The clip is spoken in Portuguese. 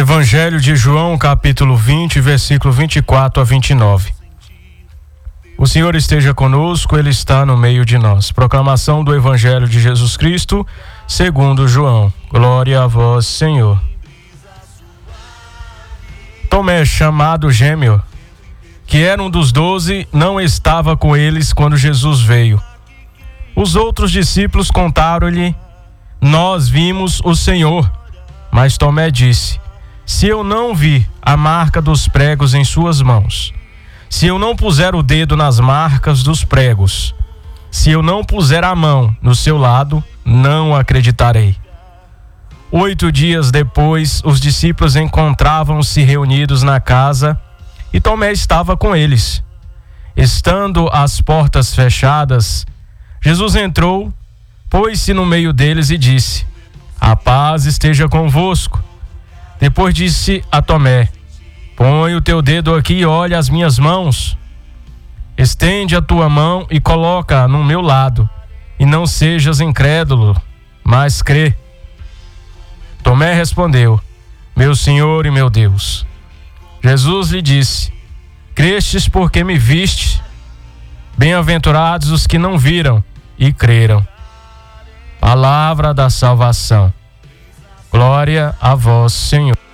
Evangelho de João, capítulo 20, versículo 24 a 29. O Senhor esteja conosco, Ele está no meio de nós. Proclamação do Evangelho de Jesus Cristo, segundo João. Glória a vós, Senhor. Tomé, chamado Gêmeo, que era um dos 12, não estava com eles quando Jesus veio. Os outros discípulos contaram-lhe: nós vimos o Senhor. Mas Tomé disse: se eu não vi a marca dos pregos em suas mãos, se eu não puser o dedo nas marcas dos pregos, se eu não puser a mão no seu lado, não acreditarei. 8 dias depois, os discípulos encontravam-se reunidos na casa e Tomé estava com eles. Estando as portas fechadas, Jesus entrou, pôs-se no meio deles e disse: a paz esteja convosco. Depois disse a Tomé: põe o teu dedo aqui e olha as minhas mãos. Estende a tua mão e coloca-a no meu lado, e não sejas incrédulo, mas crê. Tomé respondeu: meu Senhor e meu Deus. Jesus lhe disse: crestes porque me viste? Bem-aventurados os que não viram e creram. Palavra da salvação. Glória a vós, Senhor.